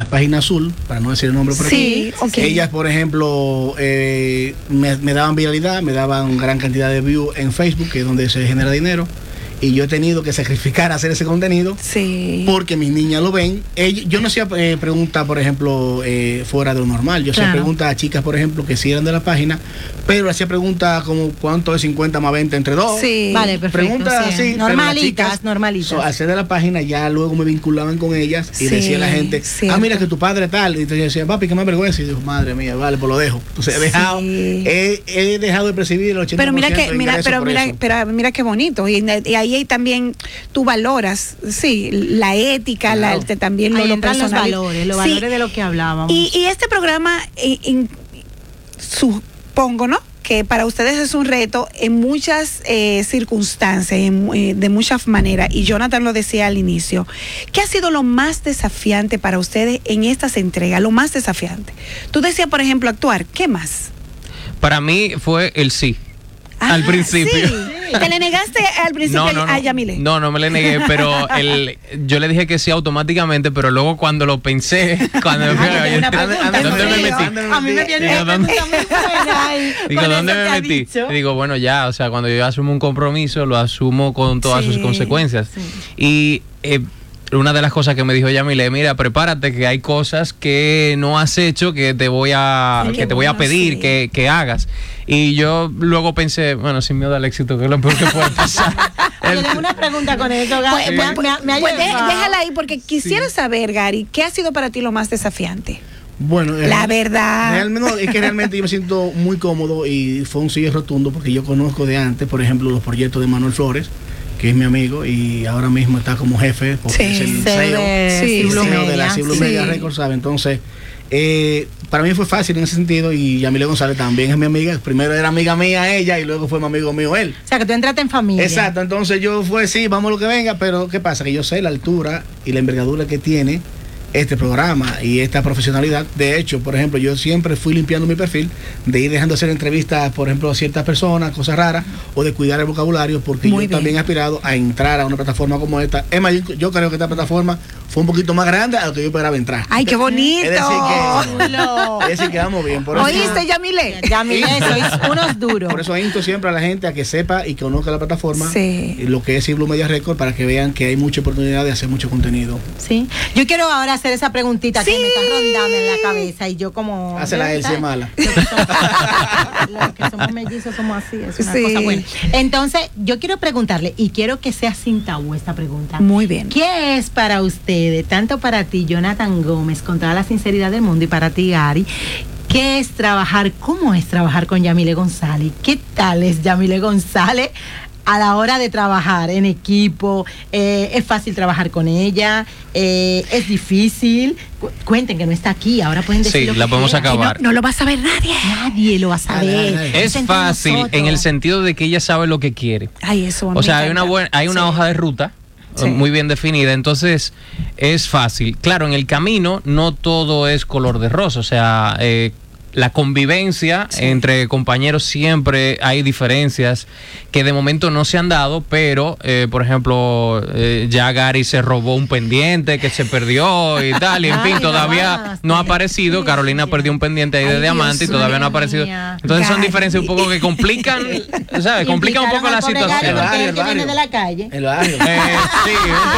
página azul, para no decir el nombre por Sí, aquí. okay. Ellas, por ejemplo, me daban viralidad, me daban gran cantidad de views en Facebook, que es donde se genera dinero. Y yo he tenido que sacrificar hacer ese contenido porque mis niñas lo ven. Yo no hacía preguntas, por ejemplo, fuera de lo normal. Yo hacía preguntas a chicas, por ejemplo, que sí eran de la página, pero hacía preguntas como ¿cuánto es 50 más 20 entre 2? Sí. Vale, perfecto. Preguntas así. Normalitas. Al ser de la página, ya luego me vinculaban con ellas y decía la gente, mira que tu padre tal. Y entonces yo decía, papi, qué más vergüenza. Y digo, madre mía, vale, pues lo dejo. Entonces he dejado de percibir el 80%. Pero mira qué bonito. Y ahí también tú valoras, la ética, también ahí lo entran personal. los valores de lo que hablábamos. Y este programa, supongo, ¿no?, que para ustedes es un reto en muchas circunstancias, de muchas maneras, y Jonathan lo decía al inicio. ¿Qué ha sido lo más desafiante para ustedes en estas entregas? Lo más desafiante. Tú decías, por ejemplo, actuar. ¿Qué más? Para mí fue el sí. Al principio. Sí. ¿Te le negaste al principio a Yamile? No me le negué, pero yo le dije que sí automáticamente, pero luego cuando lo pensé, ¿dónde me metí? A mí me viene Digo, ¿dónde me metí? Digo, bueno, ya, o sea, cuando yo asumo un compromiso, lo asumo con todas sus consecuencias. Y una de las cosas que me dijo Yamile, mira, prepárate que hay cosas que no has hecho que te voy a pedir que hagas. Y yo luego pensé, bueno, sin miedo al éxito, que es lo peor que puede pasar. Tengo una pregunta con eso, Gary. Déjala ahí, porque quisiera saber, Gary, ¿qué ha sido para ti lo más desafiante? Bueno, la verdad. Es que realmente yo me siento muy cómodo y fue un sí rotundo porque yo conozco de antes, por ejemplo, los proyectos de Manuel Flores, que es mi amigo y ahora mismo está como jefe porque es el CEO de la Ciblu Media Records, ¿sabe? Entonces, para mí fue fácil en ese sentido y Yamile González también es mi amiga. Primero era amiga mía ella y luego fue mi amigo mío él. O sea, que tú entraste en familia. Exacto, entonces yo fue, sí, vamos lo que venga, pero ¿qué pasa? Que yo sé la altura y la envergadura que tiene este programa y esta profesionalidad. De hecho, por ejemplo, yo siempre fui limpiando mi perfil de ir dejando hacer entrevistas, por ejemplo, a ciertas personas, cosas raras, o de cuidar el vocabulario, porque yo también he aspirado a entrar a una plataforma como esta. Es más, yo creo que esta plataforma fue un poquito más grande a lo que yo esperaba entrar. ¡Ay, qué bonito! Es decir, que vamos bien. Por eso, ¿oíste, Yamile? Yamile, sois unos duros. Por eso insto siempre a la gente a que sepa y conozca la plataforma, lo que es Ciblu Media Records, para que vean que hay mucha oportunidad de hacer mucho contenido. Sí. Yo quiero ahora hacer esa preguntita que me está rondando en la cabeza y yo como... Hácela él, si es mala. Los que somos mellizos somos así, es una cosa buena. Entonces, yo quiero preguntarle, y quiero que sea sin tabú esta pregunta. Muy bien. ¿Qué es para ustedes, tanto para ti, Jonathan Gómez, con toda la sinceridad del mundo, y para ti, Gary, qué es trabajar, cómo es trabajar con Yamile González? ¿Qué tal es Yamile González a la hora de trabajar en equipo? ¿Es fácil trabajar con ella? ¿Es difícil? Cuenten que no está aquí, ahora pueden decir. Sí, la podemos acabar. No lo va a saber nadie. Nadie lo va a saber. Es fácil en el sentido de que ella sabe lo que quiere. Ay, eso. O sea, hay una hoja de ruta muy bien definida, entonces es fácil. Claro, en el camino no todo es color de rosa, o sea, la convivencia entre compañeros siempre hay diferencias que de momento no se han dado, pero por ejemplo ya Gary se robó un pendiente que se perdió y tal, y en fin, todavía no ha aparecido. Carolina perdió un pendiente ahí de diamante y todavía no ha aparecido. Entonces son diferencias un poco que complican, ¿sabes? Complican un poco la situación. El que viene de la calle. El barrio. Sí,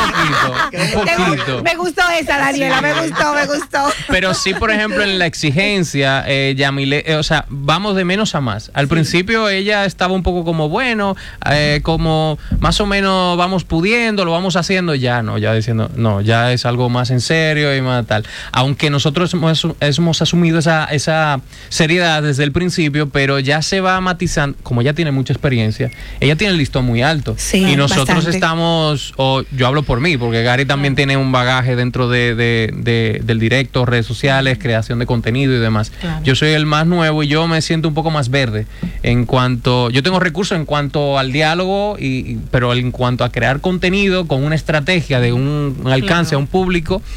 un poquito. Me gustó esa, Daniela, me gustó. Pero sí, por ejemplo, en la exigencia, Yamile, o sea, vamos de menos a más. Al principio ella estaba un poco como, bueno, como más o menos vamos pudiendo, lo vamos haciendo, ya no, ya diciendo, no, ya es algo más en serio y más tal. Aunque nosotros hemos asumido esa seriedad desde el principio, pero ya se va matizando, como ella tiene mucha experiencia, ella tiene el listón muy alto. Sí, y nosotros bastante. Estamos, o yo hablo por mí, porque Gary también tiene un bagaje dentro del directo, redes sociales, creación de contenido y demás. Claro. Yo soy el más nuevo y yo me siento un poco más verde en cuanto, yo tengo recursos en cuanto al diálogo, pero en cuanto a crear contenido con una estrategia de un alcance a un público,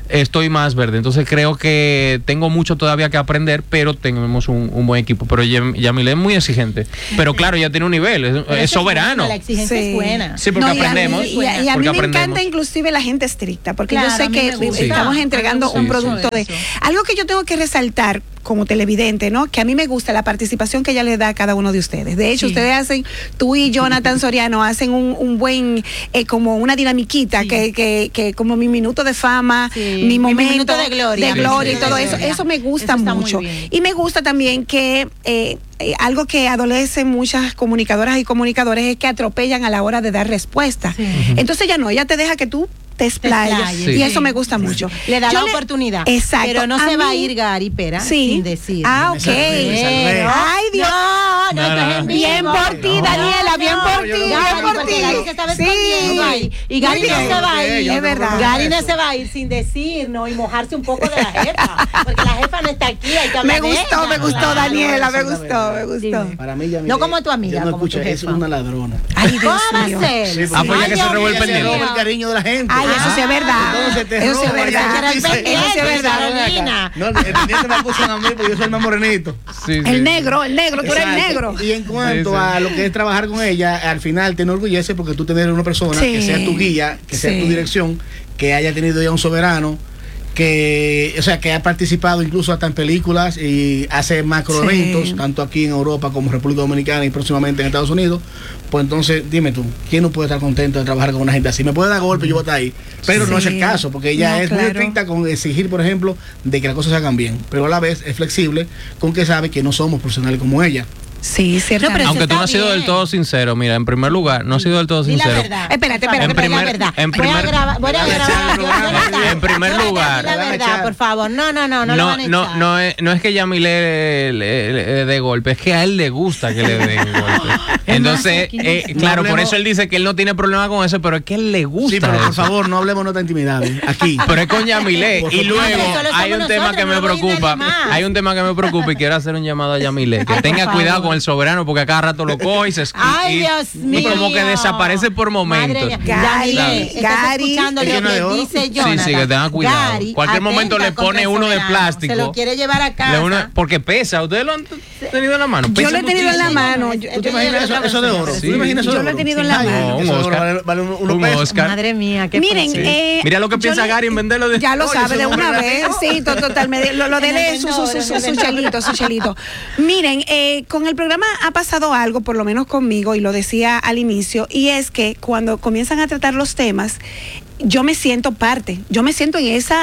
estoy más verde. Entonces creo que tengo mucho todavía que aprender, pero tenemos un buen equipo. Pero Yamile es muy exigente. Pero claro, ya tiene un nivel, es soberano. La exigencia es buena. Sí, porque aprendemos. Y a mí me encanta inclusive la gente estricta, porque yo sé que estamos entregando un producto de... Algo que yo tengo que resaltar como televidente, ¿no? Que a mí me gusta la participación que ella le da a cada uno de ustedes. De hecho, ustedes hacen, tú y Jonathan Soriano hacen un buen, como una dinamiquita, que como mi minuto de fama, mi momento de gloria y todo eso. Eso me gusta mucho. Y me gusta también que algo que adolecen muchas comunicadoras y comunicadores es que atropellan a la hora de dar respuesta. Entonces ella te deja que tú te explayes. Y eso me gusta mucho. Le da la oportunidad. Exacto. Pero no se va a ir Gary Pera sin decir. Ok. Ay, Dios. No, bien por ti, Daniela, bien por ti. Bien por ti. Gary se estaba escondiendo ahí. Y Gary no se va a ir. Es verdad. Gary no se va a ir sin decir, ¿no? Y mojarse un poco de la jefa. Porque la jefa no está aquí. Me gustó, Daniela, me gustó. Para mí, Yamile, no como tu amiga, no como tu jefa. Es una ladrona. Ay, Dios mío. Apoya que se revuelve el pendiente. El cariño de la gente. Ay, eso sí es verdad. Eso sí es verdad. Eso sí es verdad. No, el pendiente me acusan a mí porque yo soy el más morenito. El negro, tú eres el negro. Y en cuanto a lo que es trabajar con ella, al final te enorgullece porque tú tener una persona que sea tu guía, que sea tu dirección, que haya tenido ya un soberano, que ha participado incluso hasta en películas y hace macro eventos, tanto aquí en Europa como en República Dominicana y próximamente en Estados Unidos. Pues entonces, dime tú, ¿quién no puede estar contento de trabajar con una gente así? Me puede dar golpe, yo voy a estar ahí. Pero no es el caso, porque ella es muy estricta con exigir, por ejemplo, de que las cosas se hagan bien. Pero a la vez es flexible con que sabe que no somos profesionales como ella. Sí, cierto. No, aunque tú no has sido del todo sincero, mira, en primer lugar, no has sido del todo sincero. La verdad. Espérate. En primer lugar. La verdad, por favor. No es que Yamile le dé golpe, es que a él le gusta que le den golpe. Entonces, claro, por eso él dice que él no tiene problema con eso, pero es que a él le gusta. Sí, pero por favor, no hablemos de nuestra intimidad aquí. Pero es con Yamile. Y luego hay un tema que me preocupa. Hay un tema que me preocupa y quiero hacer un llamado a Yamile. Que tenga cuidado con el soberano porque a cada rato lo coge y se Ay, Dios mío. Y como que desaparece por momentos. Gary, escuchando lo que dice Jonathan. Sí, que tenga cuidado. Cualquier momento le pone uno de plástico. Se lo quiere llevar a casa. Porque pesa. ¿Ustedes lo han tenido en la mano? Yo lo he tenido en la mano. ¿Tú te imaginas eso de oro? Yo lo he tenido en la mano. Un Oscar. Un Oscar. Madre mía, qué miren, mira lo que piensa Gary en venderlo. Ya lo sabe de una vez. Sí, totalmente. Lo de él es su chelito. Miren, con el programa ha pasado algo, por lo menos conmigo, y lo decía al inicio, y es que cuando comienzan a tratar los temas, yo me siento parte, yo me siento en esa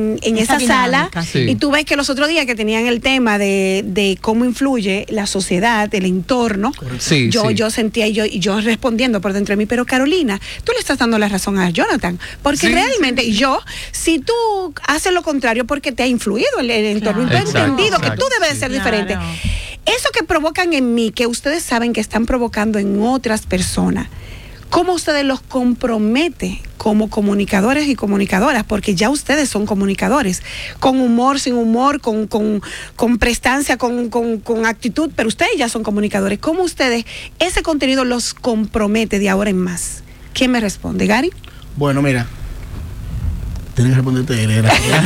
sala, y tú ves que los otros días que tenían el tema de cómo influye la sociedad, el entorno, yo sentía y yo respondiendo por dentro de mí, pero Carolina, tú le estás dando la razón a Jonathan, porque realmente si tú haces lo contrario porque te ha influido el entorno, y tú has entendido que tú debes de ser diferente. Eso que provocan en mí, que ustedes saben que están provocando en otras personas, ¿cómo ustedes los compromete como comunicadores y comunicadoras? Porque ya ustedes son comunicadores, con humor, sin humor, con prestancia, con actitud, pero ustedes ya son comunicadores. ¿Cómo ustedes, ese contenido los compromete de ahora en más? ¿Quién me responde, Gary? Bueno, mira, tienes que responderte él.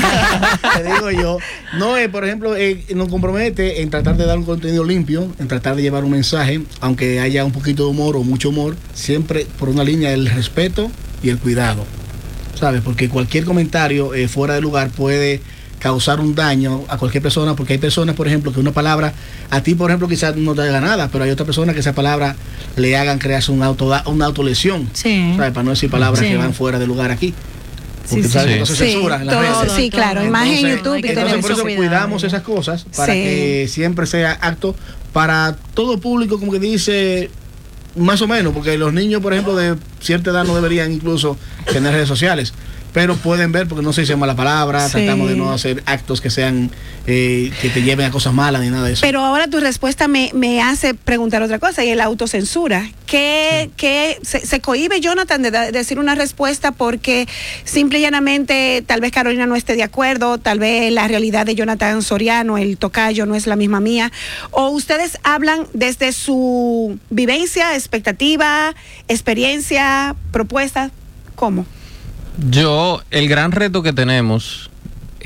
Te digo yo. No, por ejemplo, nos compromete en tratar de dar un contenido limpio, en tratar de llevar un mensaje, aunque haya un poquito de humor o mucho humor, siempre por una línea del respeto y el cuidado, ¿sabes? Porque cualquier comentario fuera de lugar puede causar un daño a cualquier persona, porque hay personas, por ejemplo, que una palabra, a ti, por ejemplo, quizás no te haga nada, pero hay otra persona que esa palabra le hagan crearse una autolesión, ¿sabes? Para no decir palabras que van fuera de lugar aquí. Porque sabes que no se censura en las redes. Sí, claro, imagen en YouTube. Entonces por eso cuidamos esas cosas para que siempre sea apto para todo público, como que dice, más o menos, porque los niños, por ejemplo, de cierta edad no deberían incluso tener redes sociales, pero pueden ver porque no se dice mala palabra, tratamos de no hacer actos que sean que te lleven a cosas malas ni nada de eso. Pero ahora tu respuesta me hace preguntar otra cosa, y es la autocensura. ¿Qué se cohíbe Jonathan de decir una respuesta porque simple y llanamente tal vez Carolina no esté de acuerdo, tal vez la realidad de Jonathan Soriano, el tocayo, no es la misma mía? ¿O ustedes hablan desde su vivencia, expectativa, experiencia, propuesta? ¿Cómo? El gran reto que tenemos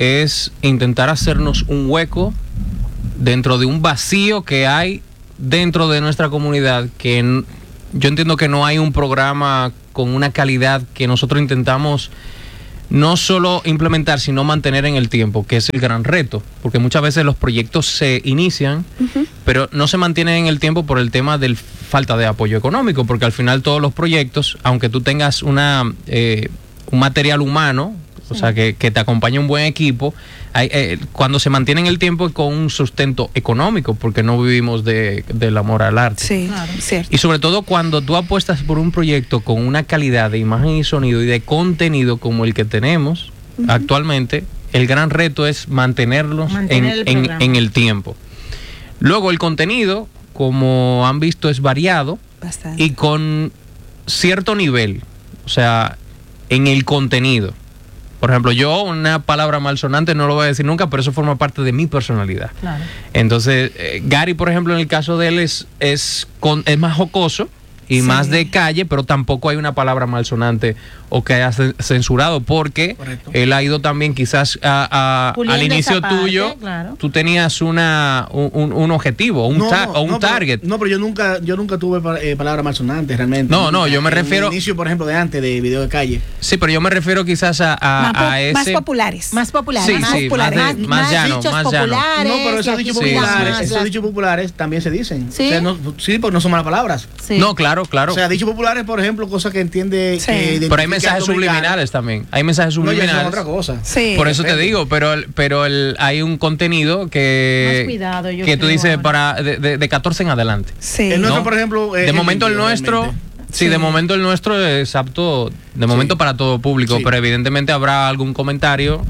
es intentar hacernos un hueco dentro de un vacío que hay dentro de nuestra comunidad, que yo entiendo que no hay un programa con una calidad que nosotros intentamos no solo implementar, sino mantener en el tiempo, que es el gran reto, porque muchas veces los proyectos se inician, pero no se mantienen en el tiempo por el tema de falta de apoyo económico, porque al final todos los proyectos, aunque tú tengas un material humano, o sea, que te acompañe un buen equipo, cuando se mantiene en el tiempo es con un sustento económico, porque no vivimos del amor al arte. Sí, claro, cierto. Y sobre todo cuando tú apuestas por un proyecto con una calidad de imagen y sonido y de contenido como el que tenemos actualmente, el gran reto es mantenerlos en el tiempo. Luego el contenido, como han visto, es variado. Bastante. Y con cierto nivel, o sea, en el contenido. Por ejemplo, yo una palabra malsonante no lo voy a decir nunca, pero eso forma parte de mi personalidad. Claro. Entonces, Gary, por ejemplo, en el caso de él es más jocoso y más de calle, pero tampoco hay una palabra malsonante o que haya censurado, porque él ha ido también quizás al inicio tuyo, claro. Tú tenías un objetivo, un target. No, pero yo nunca tuve palabras malsonantes realmente. No, yo me refiero... El inicio, por ejemplo, de antes de video de calle. Sí, pero yo me refiero quizás a ese... Más populares. Más populares. Sí, más populares. Más llano, dichos más llano. populares. No, pero esos dichos populares también se dicen. Sí, o sea, sí, porque no son malas palabras. Sí. No, claro. O sea, dichos populares, por ejemplo, cosas que entiende... Sí. Pero hay mensajes subliminales también. Hay mensajes subliminales. No, ya es otra cosa. Sí. Por eso te digo, pero hay un contenido que... Más cuidado, que tú dices de 14 en adelante. Sí. El nuestro, ¿no? por ejemplo... De momento el nuestro... realmente. Sí, de momento el nuestro es apto, de momento para todo público, pero evidentemente habrá algún comentario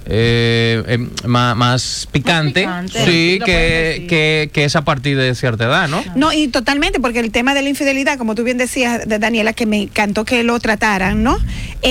más picante, sí, que es a partir de cierta edad, ¿no? No, y totalmente, porque el tema de la infidelidad, como tú bien decías, de Daniela, que me encantó que lo trataran, ¿no?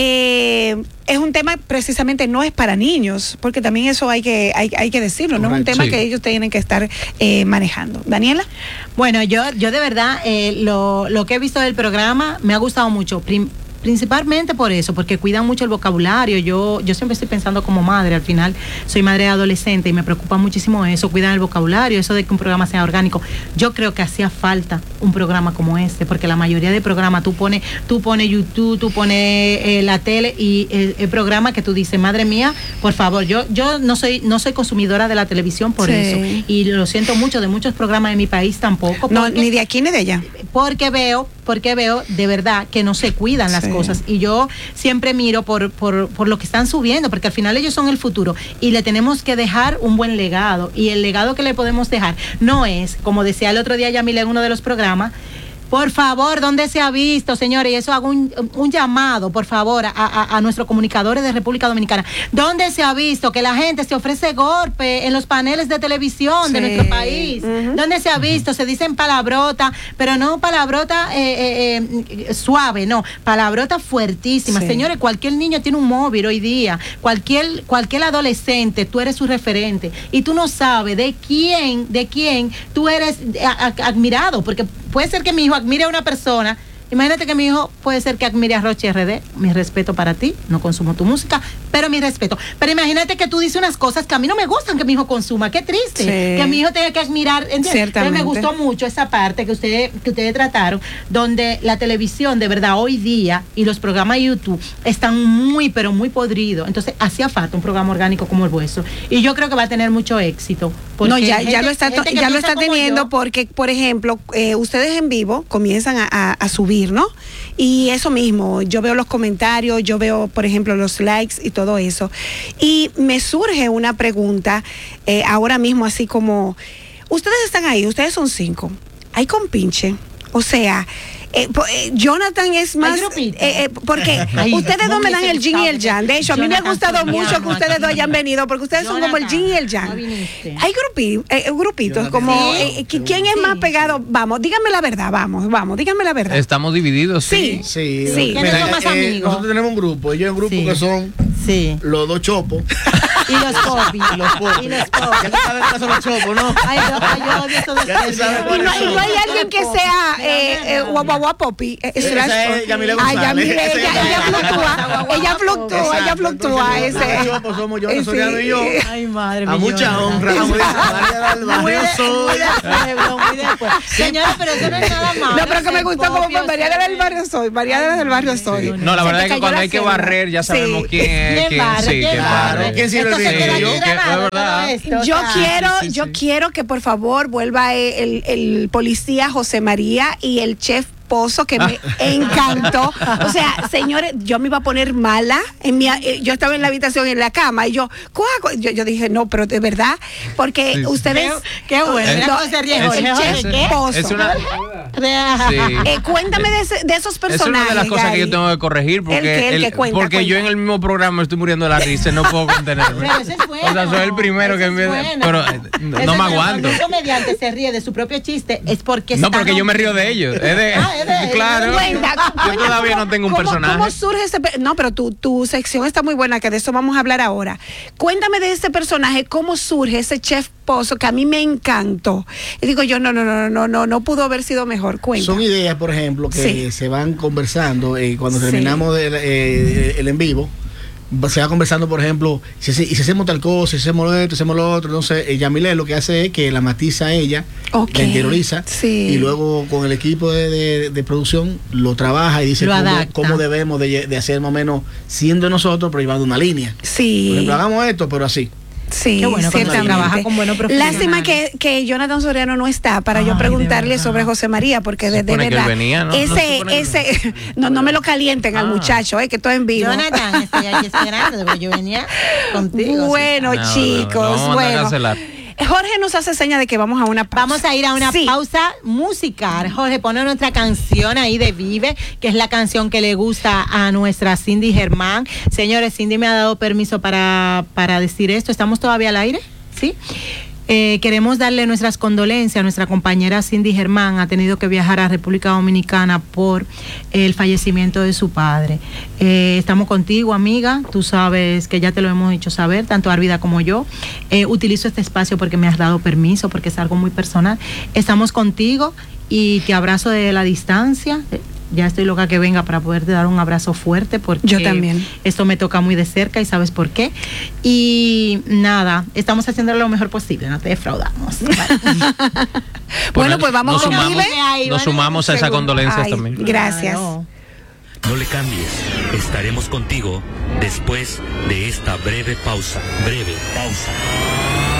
Es un tema precisamente no es para niños, porque también eso hay que decirlo, no es un tema que ellos tienen que estar manejando. Daniela. Bueno, yo de verdad lo que he visto del programa me ha gustado mucho. Principalmente por eso, porque cuidan mucho el vocabulario. Yo siempre estoy pensando como madre, al final soy madre adolescente y me preocupa muchísimo eso, cuidan el vocabulario, eso de que un programa sea orgánico. Yo creo que hacía falta un programa como este, porque la mayoría de programas tú pones YouTube, tú pones la tele y el programa que tú dices, madre mía, por favor, yo no soy consumidora de la televisión por eso, y lo siento mucho de muchos programas de mi país tampoco. No, ni de aquí ni de allá. Porque veo de verdad que no se cuidan las cosas, y yo siempre miro por lo que están subiendo, porque al final ellos son el futuro y le tenemos que dejar un buen legado, y el legado que le podemos dejar no es, como decía el otro día Yamile en uno de los programas, por favor, ¿dónde se ha visto, señores? Y eso hago un llamado, por favor, a nuestros comunicadores de República Dominicana. ¿Dónde se ha visto que la gente se ofrece golpe en los paneles de televisión de nuestro país? ¿Dónde se ha visto? Se dicen palabrota, pero no palabrota suave, no, palabrota fuertísima. Señores, cualquier niño tiene un móvil hoy día, cualquier adolescente, tú eres su referente, y tú no sabes de quién tú eres admirado, porque puede ser que mi hijo admire a una persona. Imagínate que mi hijo puede ser que admire a Roche RD. Mi respeto para ti, no consumo tu música, pero mi respeto. Pero imagínate que tú dices unas cosas que a mí no me gustan que mi hijo consuma. Qué triste, que mi hijo tenga que admirar. Pero me gustó mucho esa parte que ustedes trataron, donde la televisión de verdad hoy día y los programas de YouTube están muy, pero muy podridos. Entonces hacía falta un programa orgánico como el vuestro, y yo creo que va a tener mucho éxito. No, ya lo está teniendo, porque, por ejemplo, ustedes en vivo comienzan a subir, ¿no? Y eso mismo, yo veo los comentarios, yo veo, por ejemplo, los likes y todo eso. Y me surge una pregunta ahora mismo, así como, ustedes están ahí, ustedes son 5, hay compinche, o sea... Jonathan es más porque ustedes dos me dan el yin y el yang. De hecho, a mí me ha gustado mucho que ustedes dos hayan venido, porque ustedes son como el yin y el yang. Hay grupitos como ¿quién es más pegado? Vamos, díganme la verdad, vamos, díganme la verdad. Estamos divididos, sí. Mira, nosotros tenemos un grupo, ellos hay un grupo que son los dos chopos. Y los popis. Los popis. Y los popis. Ya tú sabes cuáles son los chopos, ¿no? Ay, yo odio esos Ya tú sabes Y cuáles no, son. y no hay alguien que sea guagua popi. Esa es Yamile Ay, González. Yamile, Esa es ella fluctúa. Ella fluctúa, ella fluctúa. Entonces, los chopos somos yo, Soriano y yo. Ay, madre mía. A mucha honra, como dice María del Barrio Soy. Muy de acuerdo. Señores, pero eso no es nada malo. No, pero que me ser gustó como popio, María ser- del Barrio Soy. María del Barrio Soy. No, la Se verdad te es que cayó cuando la hay que cédula. barrer ya sabemos Sí. quién ¿Quién barre? sí, ¿Quién quién barre? barre. ¿Quién sirve Esto el se queda video? aquí Que- grabado, es verdad. todo esto, Yo o sea, quiero, sí, sí, yo sí. quiero que por favor vuelva el policía José María y el chef Pozo que me encantó. O sea, señores, yo me iba a poner mala. Yo estaba en la habitación en la cama y yo dije, no, pero de verdad, porque Sí. ustedes. Qué bueno. Es- Mira cómo se ríe, el Jorge, chef Jorge, ¿qué? Pozo. Es una, sí. Cuéntame de esos Es personajes. una de las cosas que Gary. yo tengo que corregir porque, El que cuenta, porque yo en el mismo programa estoy muriendo de la risa y no puedo contenerme. Pero ese es bueno. O sea, soy el primero que Ese es me... bueno. Pero Ese no me es bueno. aguanto. Cuando un comediante se ríe de su propio chiste es porque No, está porque yo me río de ellos. Es de, es de- Cuenta, yo todavía no tengo un personaje. ¿Cómo surge no, pero tu sección está muy buena, que de eso vamos a hablar ahora. Cuéntame de ese personaje, cómo surge ese chef Pozo, que a mí me encantó. Y digo yo, no pudo haber sido mejor. Cuenta. Son ideas, por ejemplo, que Sí. se van conversando cuando Sí. terminamos el en vivo. Se va conversando, por ejemplo, y si hacemos tal cosa, si hacemos esto, hacemos lo otro. Entonces, Yamile lo que hace es que la matiza a ella, Ok. la interioriza, Sí. y luego con el equipo de producción lo trabaja y dice Lo cómo, adapta. cómo debemos de hacer más o menos siendo nosotros, pero llevando una línea. Por Sí. ejemplo, hagamos esto, pero así. Sí, Qué bueno cuando se ciertamente. trabaja con buenos profesionales. Lástima que Jonathan Soriano no está para yo Ay, preguntarle de verdad. sobre José María, porque Se de supone que él verdad, venía, ¿no? No se supone que no me lo calienten al muchacho, que todo en vivo. Jonathan, estoy aquí esperando, porque yo venía contigo. Bueno, No, chicos, no, vamos a bueno. cancelar. Jorge nos hace seña de que vamos a una pausa. Vamos a ir a una Sí. pausa musical. Jorge, pone nuestra canción ahí de Vive, que es la canción que le gusta a nuestra Cindy Germán. Señores, Cindy me ha dado permiso para decir esto. ¿Estamos todavía al aire? ¿Sí? Queremos darle nuestras condolencias a nuestra compañera Cindy Germán. Ha tenido que viajar a República Dominicana por el fallecimiento de su padre. Estamos contigo, amiga. Tú sabes que ya te lo hemos hecho saber, tanto Arvida como yo. Utilizo este espacio porque me has dado permiso, porque es algo muy personal. Estamos contigo y te abrazo de la distancia. Ya estoy loca que venga para poderte dar un abrazo fuerte, porque Yo también. esto me toca muy de cerca y sabes por qué. Y nada, estamos haciendo lo mejor posible, no te defraudamos. Bueno, pues vamos nos con sumamos, Vive. nos sumamos a esas Seguro. condolencias Ay, también. Gracias. Claro. No le cambies, estaremos contigo después de esta breve pausa. Breve pausa.